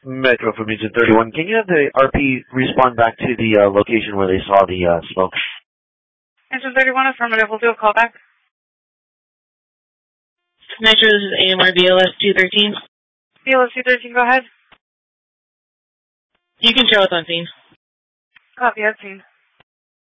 Metro from Region 31. Can you have the RP respond back to the location where they saw the smoke? Region 31, affirmative. We'll do a callback. Metro, this is AMR BLS 213. BLS 213, go ahead. You can show us on scene. Copy, I've seen.